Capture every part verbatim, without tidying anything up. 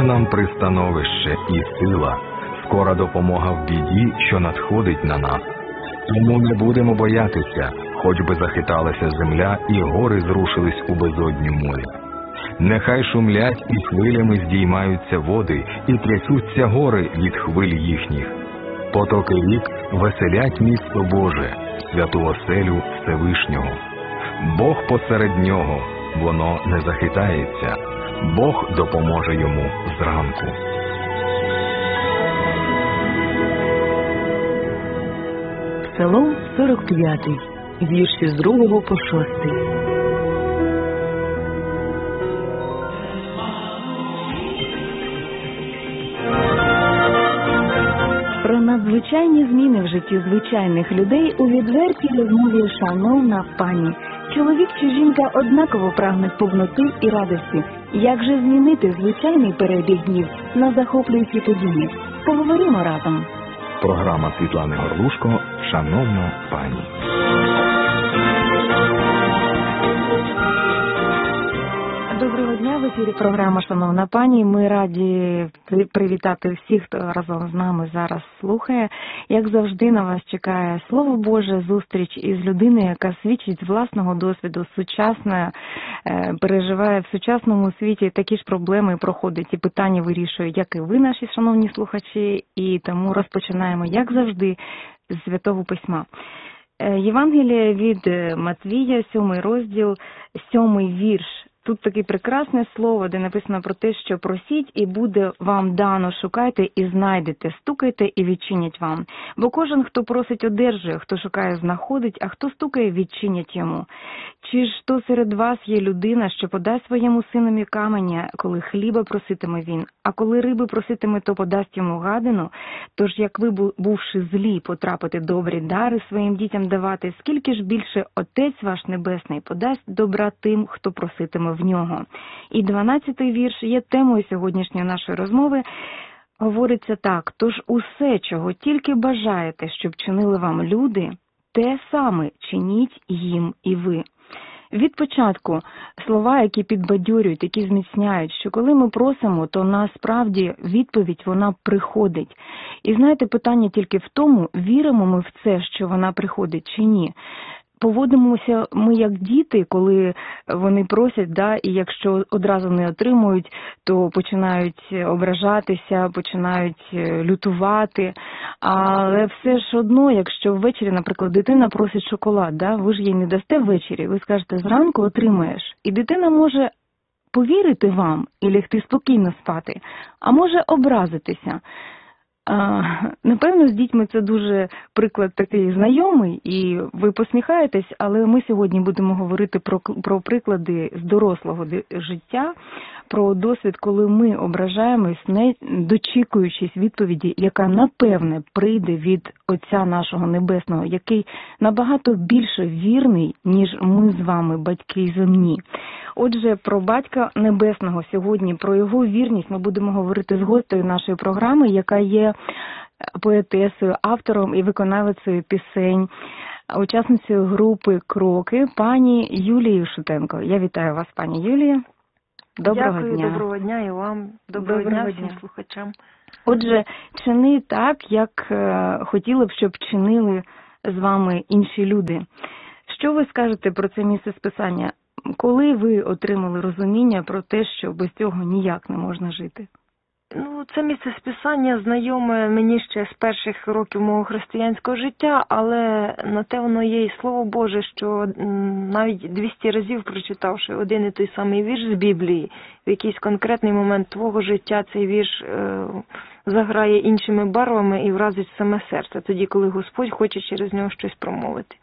Бог нам пристановище і сила, скора допомога в біді, що надходить на нас. Тому не будемо боятися, хоч би захиталася земля і гори зрушились у безодню моря. Нехай шумлять і хвилями здіймаються води, і трясуться гори від хвиль їхніх. Потоки рік веселять місто Боже, святу оселю Всевишнього. Бог посеред нього, воно не захитається, Бог допоможе йому зранку. Псалом сорок п'ятий, вірші з другого по шостий. Про надзвичайні зміни в житті звичайних людей у відвертій розмові шановна пані. Чоловік чи жінка однаково прагнуть повноти і радості. Як же змінити звичайний перебіг днів на захоплюючі події? Поговоримо разом. Програма Світлани Горлушко «Шановна пані». Доброго дня, в ефірі програма «Шановна пані». Ми раді привітати всіх, хто разом з нами зараз слухає. Як завжди, на вас чекає Слово Боже, зустріч із людиною, яка свідчить з власного досвіду, сучасна, переживає в сучасному світі такі ж проблеми, проходить і питання вирішує, як і ви, наші шановні слухачі. І тому розпочинаємо, як завжди, з Святого Письма. Євангеліє від Матвія, сьомий розділ, сьомий вірш. Тут таке прекрасне слово, де написано про те, що просіть і буде вам дано, шукайте і знайдете, стукайте і відчинять вам. Бо кожен, хто просить, одержує, хто шукає, знаходить, а хто стукає, відчинять йому. Чи ж то серед вас є людина, що подасть своєму синові каменя, коли хліба проситиме він, а коли риби проситиме, то подасть йому гадину? Тож, як ви, бувши злі, потрапите добрі дари своїм дітям давати, скільки ж більше Отець ваш Небесний подасть добра тим, хто проситиме в нього. І дванадцятий вірш є темою сьогоднішньої нашої розмови. Говориться так: тож усе, чого тільки бажаєте, щоб чинили вам люди, те саме чиніть їм і ви. Від початку слова, які підбадьорюють, які зміцняють, що коли ми просимо, то насправді відповідь вона приходить. І знаєте, питання тільки в тому, віримо ми в це, що вона приходить чи ні. Поводимося ми як діти, коли вони просять, да, і якщо одразу не отримують, то починають ображатися, починають лютувати. Але все ж одно, якщо ввечері, наприклад, дитина просить шоколад, да, ви ж їй не дасте ввечері, ви скажете, зранку отримаєш. І дитина може повірити вам і лягти спокійно спати, а може образитися. А, напевно, з дітьми це дуже приклад такий знайомий, і ви посміхаєтесь, але ми сьогодні будемо говорити про, про приклади з дорослого життя, про досвід, коли ми ображаємось, не дочікуючись відповіді, яка, напевне, прийде від Отця нашого Небесного, який набагато більше вірний, ніж ми з вами, батьки земні. Отже, про Батька Небесного сьогодні, про його вірність ми будемо говорити з гостею нашої програми, яка є поетесою, автором і виконавицею пісень, учасницею групи «Кроки», пані Юлією Шутенко. Я вітаю вас, пані Юлія. Доброго Дякую, дня. доброго дня і вам. Доброго, доброго дня всім дня. слухачам. Отже, чини так, як е, хотіли б, щоб чинили з вами інші люди. Що ви скажете про це місце списання? Коли ви отримали розуміння про те, що без цього ніяк не можна жити? Ну, це місце списання знайоме мені ще з перших років мого християнського життя, але на те воно є і Слово Боже, що навіть двісті разів прочитавши один і той самий вірш з Біблії, в якийсь конкретний момент твого життя цей вірш е, заграє іншими барвами і вразить саме серце, тоді, коли Господь хоче через нього щось промовити.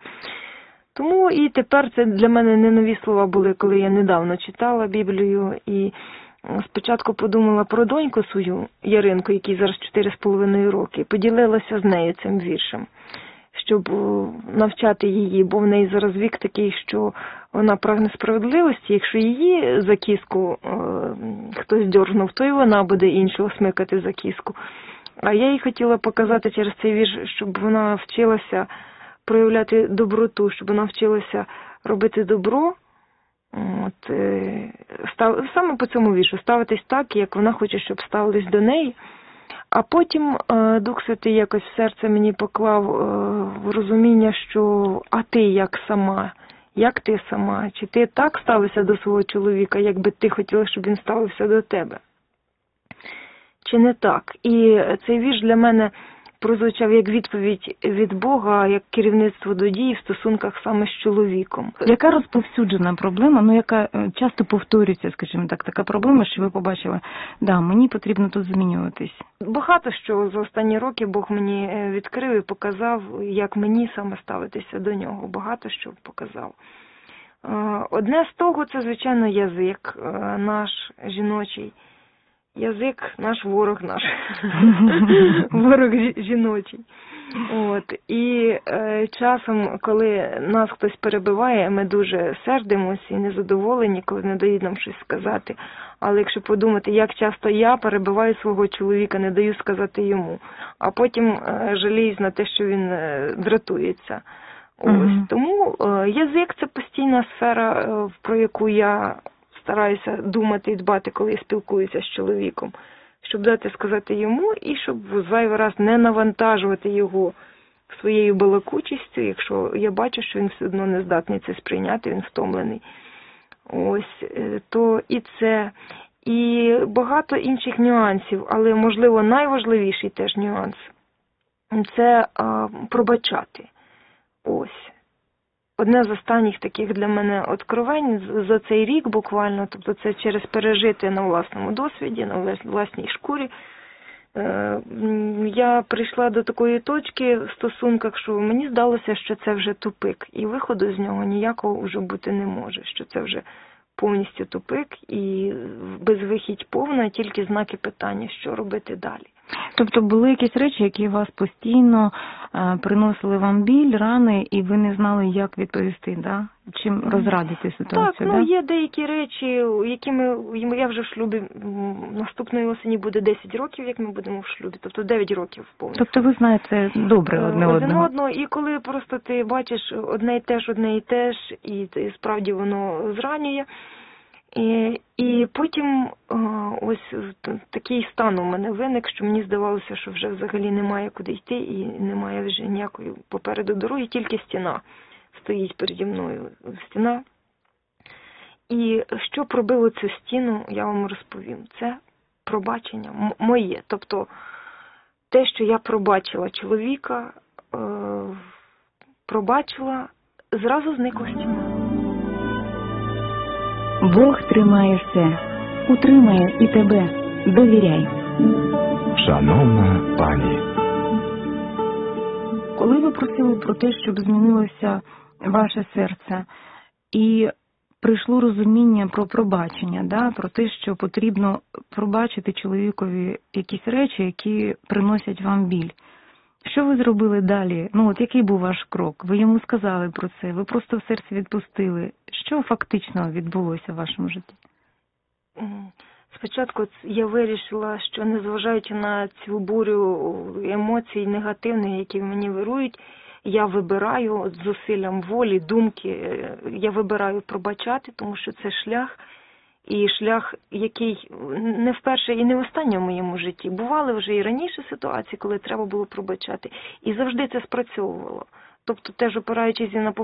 Тому і тепер це для мене не нові слова були, коли я недавно читала Біблію і спочатку подумала про доньку свою, Яринку, якій зараз чотири з половиною роки, поділилася з нею цим віршем, щоб навчати її, бо в неї зараз вік такий, що вона прагне справедливості, якщо її за кіску е, хтось дьоргнув, то і вона буде іншого смикати за кіску. А я їй хотіла показати через цей вірш, щоб вона вчилася проявляти доброту, щоб вона вчилася робити добро, От, е, став, саме по цьому віршу ставитись так, як вона хоче, щоб ставились до неї. А потім е, Дух Святий якось в серце мені поклав е, в розуміння, що а ти як сама, як ти сама, чи ти так ставишся до свого чоловіка, як би ти хотіла, щоб він ставився до тебе? Чи не так? І цей вірш для мене прозвучав як відповідь від Бога, як керівництво до дії в стосунках саме з чоловіком. Яка розповсюджена проблема, ну яка е, часто повторюється, скажімо так, така проблема, що ви побачили, да, мені потрібно тут змінюватись? Багато що за останні роки Бог мені е, відкрив і показав, як мені саме ставитися до нього. Багато що показав. Е, Одне з того, це, звичайно, язик е, наш жіночий. Язик наш ворог наш. Ворог жі- жіночий. От. І е, часом, коли нас хтось перебиває, ми дуже сердимося і незадоволені, коли не дають нам щось сказати. Але якщо подумати, як часто я перебиваю свого чоловіка, не даю сказати йому, а потім е, жаліюсь на те, що він е, дратується. Ось. Мгм. Тому е, язик – це постійна сфера, е, про яку я стараюся думати і дбати, коли я спілкуюся з чоловіком, щоб дати сказати йому і щоб зайвий раз не навантажувати його своєю балакучістю, якщо я бачу, що він все одно не здатний це сприйняти, він втомлений. Ось, е, то і це, і багато інших нюансів, але, можливо, найважливіший теж нюанс – це а, пробачати. Ось. Одне з останніх таких для мене откровень за цей рік буквально, тобто це через пережити на власному досвіді, на власній шкурі. Я прийшла до такої точки в стосунках, що мені здалося, що це вже тупик, і виходу з нього ніякого вже бути не може, що це вже повністю тупик і безвихідь повна, тільки знаки питання, що робити далі. Тобто були якісь речі, які вас постійно е, приносили вам біль, рани, і ви не знали, як відповісти, да? Чим розрадити ситуацію? Так, ну да? є деякі речі, якими я вже в шлюбі, м, наступної осені буде десять років, як ми будемо в шлюбі, тобто дев'ять років повністю. Тобто ви знаєте добре одне Один одного. одного, і коли просто ти бачиш одне і те ж, одне і те ж, і, і справді воно зранює. І, і потім о, ось такий стан у мене виник, що мені здавалося, що вже взагалі немає куди йти і немає вже ніякої попереду дороги, тільки стіна стоїть переді мною. Стіна. І що пробило цю стіну, я вам розповім. Це пробачення м- моє. Тобто те, що я пробачила чоловіка, е- пробачила, зразу зникла стіна. Бог тримає все, утримає і тебе. Довіряй. Шановна пані, Коли ви просили про те, щоб змінилося ваше серце, і прийшло розуміння про пробачення, да, про те, що потрібно пробачити чоловікові якісь речі, які приносять вам біль. Що ви зробили далі? Ну, от який був ваш крок? Ви йому сказали про це, ви просто в серці відпустили. Що фактично відбулося в вашому житті? М, Спочатку я вирішила, що незважаючи на цю бурю емоцій негативних, які в мені вирують, я вибираю з зусиллям волі, думки, е, я вибираю пробачати, тому що це шлях, і шлях, який не вперше і не востаннє в моєму житті. Бували вже і раніше ситуації, коли треба було пробачати, і завжди це спрацьовувало. Тобто теж опираючись і на